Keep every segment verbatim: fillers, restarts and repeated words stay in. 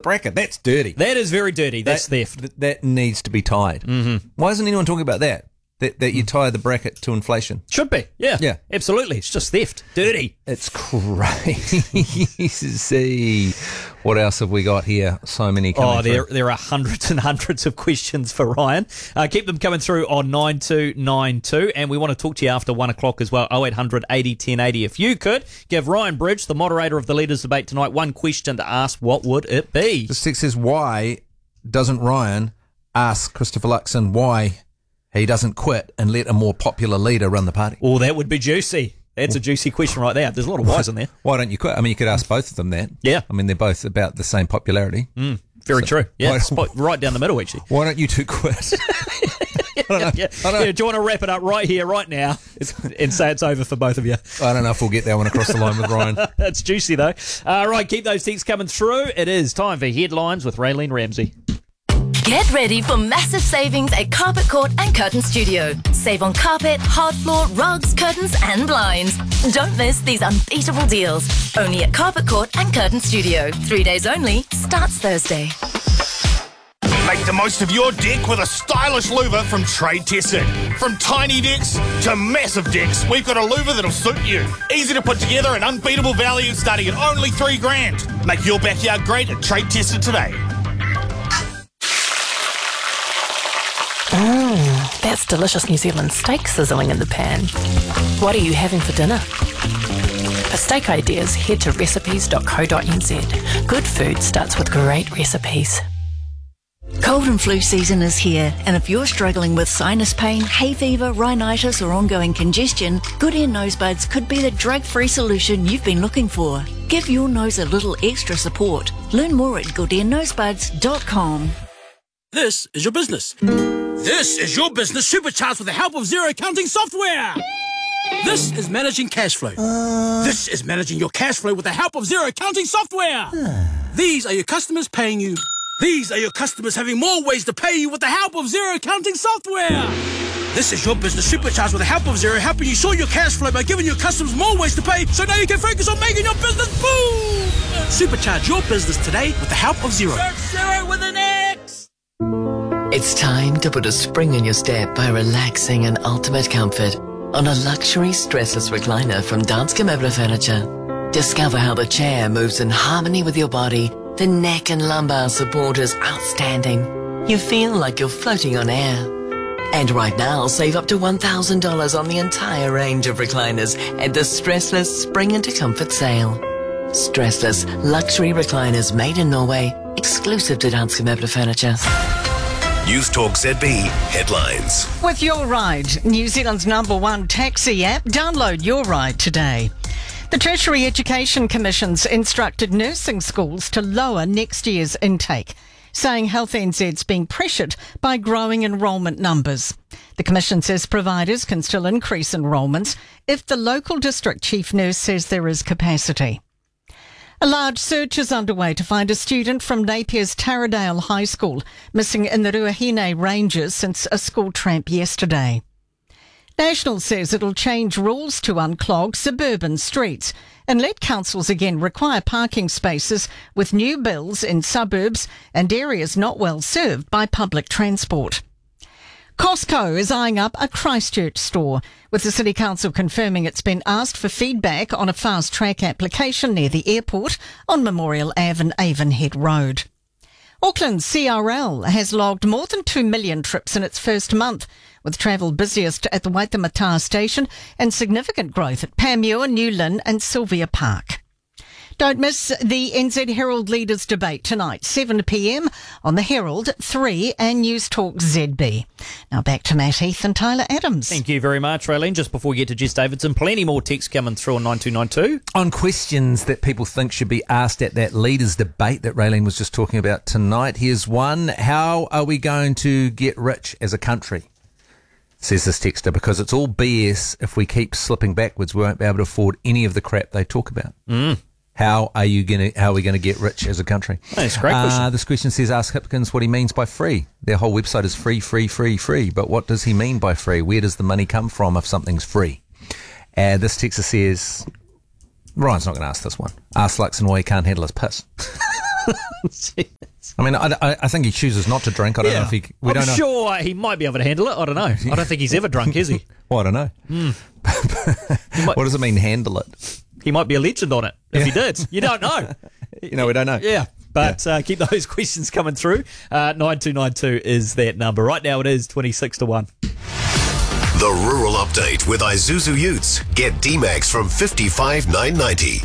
bracket. That's dirty. That is very dirty. That's that, theft. Th- that needs to be tied. Mm-hmm. Why isn't anyone talking about that? That, that you tie the bracket to inflation. Should be, yeah. Yeah. Absolutely. It's just theft. Dirty. It's crazy. What else have we got here? So many coming Oh, there through. there are hundreds and hundreds of questions for Ryan. Uh, keep them coming through on nine two nine two, and we want to talk to you after one o'clock as well, oh eight hundred eighty ten eighty. If you could, give Ryan Bridge, the moderator of the Leaders' Debate tonight, one question to ask, what would it be? This text says, why doesn't Ryan ask Christopher Luxon why he doesn't quit and let a more popular leader run the party? Oh, that would be juicy. That's a juicy question right there. There's a lot of whys in there. Why don't you quit? I mean, you could ask both of them that. Yeah. I mean, they're both about the same popularity. Mm, very So, true. Yeah, why- spot right down the middle, actually. Why don't you two quit? I don't know. Yeah, I don't, yeah, do you want to wrap it up right here, right now, and say it's over for both of you? I don't know if we'll get that one across the line with Ryan. That's juicy, though. All right, keep those texts coming through. It is time for Headlines with Raylene Ramsey. Get ready for massive savings at Carpet Court and Curtain Studio. Save on carpet, hard floor, rugs, curtains and blinds. Don't miss these unbeatable deals. Only at Carpet Court and Curtain Studio. Three days only. Starts Thursday. Make the most of your deck with a stylish louver from Trade Testing. From tiny decks to massive decks, we've got a louver that'll suit you. Easy to put together and unbeatable value starting at only three grand. Make your backyard great at Trade Testing today. Mmm, that's delicious New Zealand steak sizzling in the pan. What are you having for dinner? For steak ideas, head to recipes dot co dot n z. Good food starts with great recipes. Cold and flu season is here, and if you're struggling with sinus pain, hay fever, rhinitis or ongoing congestion, Good Ear Nosebuds could be the drug-free solution you've been looking for. Give your nose a little extra support. Learn more at good ear nosebuds dot com. This is your business. This is your business supercharged with the help of Xero accounting software. This is managing cash flow. Uh... This is managing your cash flow with the help of Xero accounting software. These are your customers paying you. These are your customers having more ways to pay you with the help of Xero accounting software. This is your business supercharged with the help of Xero, helping you sort your cash flow by giving your customers more ways to pay, so now you can focus on making your business boom. Supercharge your business today with the help of Xero. Search Xero with an X. It's time to put a spring in your step by relaxing in ultimate comfort on a luxury stressless recliner from Danske Møbler Furniture. Discover how the chair moves in harmony with your body. The neck and lumbar support is outstanding. You feel like you're floating on air. And right now, save up to one thousand dollars on the entire range of recliners at the Stressless Spring into Comfort sale. Stressless luxury recliners made in Norway, exclusive to Danske Møbler Furniture. News Talk Z B Headlines. With Your Ride, New Zealand's number one taxi app, download Your Ride today. The Tertiary Education Commission's instructed nursing schools to lower next year's intake, saying Health N Z's being pressured by growing enrolment numbers. The Commission says providers can still increase enrolments if the local district chief nurse says there is capacity. A large search is underway to find a student from Napier's Taradale High School missing in the Ruahine Ranges since a school tramp yesterday. National says it'll change rules to unclog suburban streets and let councils again require parking spaces with new bills in suburbs and areas not well served by public transport. Costco is eyeing up a Christchurch store, with the City Council confirming it's been asked for feedback on a fast-track application near the airport on Memorial Ave and Avonhead Road. Auckland's C R L has logged more than two million trips in its first month, with travel busiest at the Waitemata station and significant growth at Panmure, New Lynn and Sylvia Park. Don't miss the N Z Herald Leaders Debate tonight, seven p m on the Herald, three and News Talk Z B. Now back to Matt Heath and Tyler Adams. Thank you very much, Raylene. Just before we get to Jess Davidson, plenty more texts coming through on nine two nine two. On questions that people think should be asked at that Leaders Debate that Raylene was just talking about tonight, here's one. How are we going to get rich as a country? Says this texter, because it's all B S. If we keep slipping backwards, we won't be able to afford any of the crap they talk about. Mm. How are you going to? How are we going to get rich as a country? That's a great question. Uh, this question says, ask Hipkins what he means by free. Their whole website is free, free, free, free. But what does he mean by free? Where does the money come from if something's free? Uh, this texter says, Ryan's not going to ask this one. Ask Luxon why he can't handle his piss. I mean, I, I, I think he chooses not to drink. I don't Yeah. know if he. We I'm don't know. sure he might be able to handle it. I don't know. I don't think he's ever drunk, is he? Well, I don't know. Mm. What does it mean, handle it? He might be a legend on it if he did. You don't know. You know, we don't know. Yeah. But yeah. Uh, keep those questions coming through. Uh, nine two nine two is that number. Right now it is twenty-six to one. The Rural Update with Isuzu Utes. Get D-Max from fifty-five nine ninety.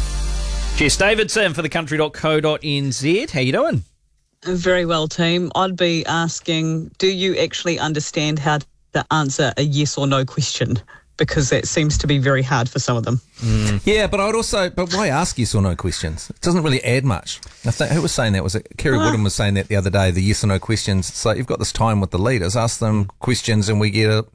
Jess Davidson for the country dot co dot n z. How you doing? Very well, team. I'd be asking, do you actually understand how to answer a yes or no question? Because that seems to be very hard for some of them. Mm. Yeah, but I would also, but why ask yes or no questions? It doesn't really add much. I think, who was saying that? Was it Kerry Ah. Woodham was saying that the other day, the yes or no questions. So you've got this time with the leaders, ask them questions and we get a,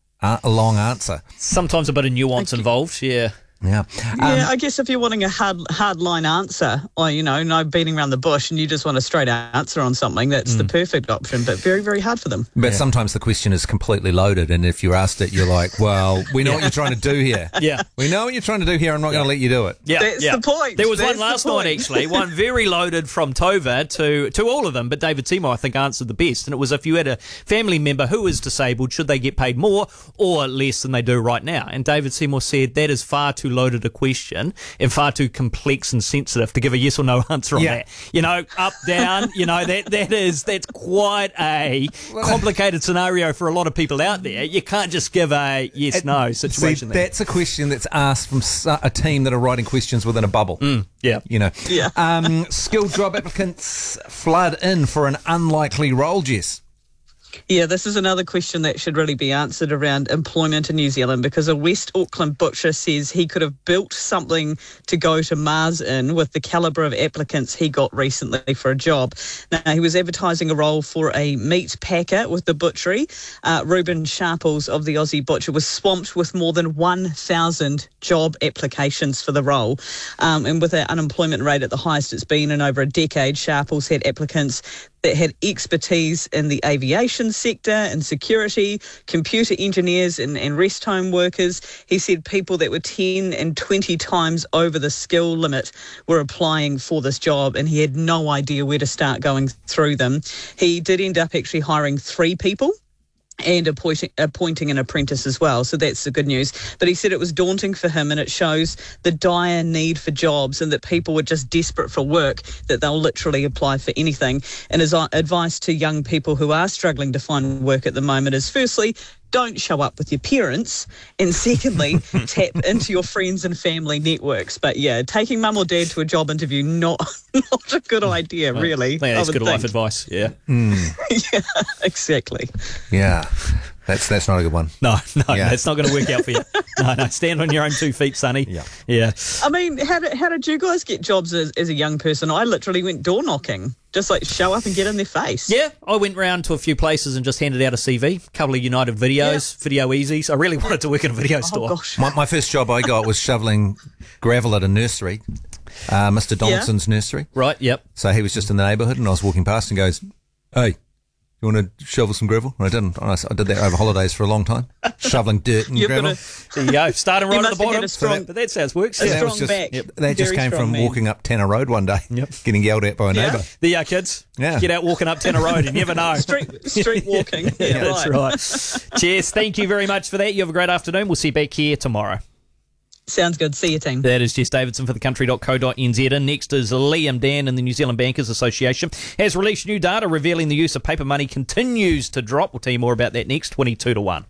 a long answer. Sometimes a bit of nuance involved, yeah. Yeah. Yeah, Um, I guess if you're wanting a hard hard line answer, or, you know, no beating around the bush, and you just want a straight answer on something, that's Mm. the perfect option, but very, very hard for them. But sometimes the question is completely loaded, and if you're asked it, you're like, well, we know what you're trying to do here. Yeah. We know what you're trying to do here. I'm not going to let you do it. Yeah, That's yeah. the point. There was That's one last the night, point. actually, one very loaded from Tova to, to all of them, but David Seymour, I think, answered the best. And it was if you had a family member who is disabled, should they get paid more or less than they do right now? And David Seymour said that is far too loaded a question and far too complex and sensitive to give a yes or no answer on Yeah. that. You know, up, down, you know, that that is, that's quite a complicated scenario for a lot of people out there. You can't just give a yes, no situation See, there. that's a question that's asked from s- a team that are writing questions within a bubble. Mm, yeah. You know. Yeah. Um, skilled job applicants flood in for an unlikely role, Jess. Yeah, this is another question that should really be answered around employment in New Zealand, because a West Auckland butcher says he could have built something to go to Mars in with the calibre of applicants he got recently for a job. Now, he was advertising a role for a meat packer with the butchery. Uh, Reuben Sharples of the Aussie Butcher was swamped with more than one thousand job applications for the role. Um, and with an unemployment rate at the highest it's been in over a decade, Sharples had applicants that had expertise in the aviation sector and security, computer engineers and, and rest home workers. He said people that were ten and twenty times over the skill limit were applying for this job, and he had no idea where to start going through them. He did end up actually hiring three people and appointing, appointing an apprentice as well. So that's the good news. But he said it was daunting for him, and it shows the dire need for jobs and that people were just desperate for work, that they'll literally apply for anything. And his advice to young people who are struggling to find work at the moment is, firstly, don't show up with your parents, and secondly, tap into your friends and family networks. But yeah, taking mum or dad to a job interview, not not a good idea, really. I think that's I would good life think. advice, yeah. Yeah, exactly. Yeah. That's that's not a good one. No, no, Yeah. that's not going to work out for you. No, no, stand on your own two feet, Sonny. Yeah. Yeah. I mean, how did, how did you guys get jobs as, as a young person? I literally went door knocking, just like show up and get in their face. Yeah, I went round to a few places and just handed out a C V, a couple of United Videos, Video Easies. I really wanted to work in a video store. Oh, gosh. My, my first job I got was shoveling gravel at a nursery, uh, Mister Donaldson's nursery. Right, yep. So he was just in the neighbourhood, and I was walking past and goes, "Hey, you want to shovel some gravel?" And I didn't. I s- I did that over holidays for a long time, shoveling dirt and You've gravel. got a, There you go. Starting You right at must the have had bottom. a strong- but that's how it works. a Yeah. that was strong just- back. That just Very came strong from man. walking up Tanner Road one day, Yep. getting yelled at by a Yeah. neighbour. There you are, kids. Yeah. Get out walking up Tanner Road. You never know. street, street walking. Yeah, Yeah, that's right. Cheers. Thank you very much for that. You have a great afternoon. We'll see you back here tomorrow. Sounds good. See you, team. That is Jess Davidson for the country dot co dot n z. And next is Liam Dan, and the New Zealand Bankers Association has released new data revealing the use of paper money continues to drop. We'll tell you more about that next, twenty-two to one.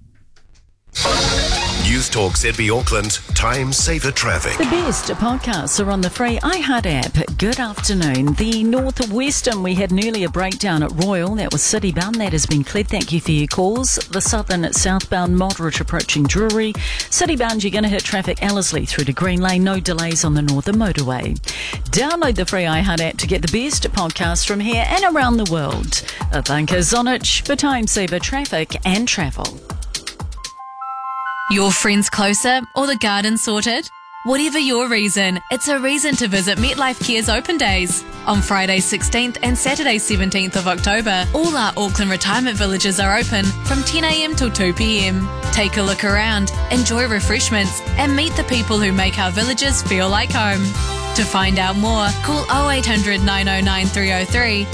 News Talk Z B Auckland. Time saver traffic. The best podcasts are on the free iHeart app. Good afternoon. The northwestern, we had an earlier breakdown at Royal. That was city bound. That has been cleared. Thank you for your calls. The southern southbound, moderate approaching Drury. City bound, you're going to hit traffic Ellerslie through to Green Lane. No delays on the northern motorway. Download the free iHeart app to get the best podcasts from here and around the world. Thanka Zonich for time saver traffic and travel. Your friends closer or the garden sorted? Whatever your reason, it's a reason to visit MetLife Care's Open Days. On Friday sixteenth and Saturday seventeenth of October, all our Auckland retirement villages are open from ten a m till two p m. Take a look around, enjoy refreshments, and meet the people who make our villages feel like home. To find out more, call oh eight hundred nine oh nine three oh three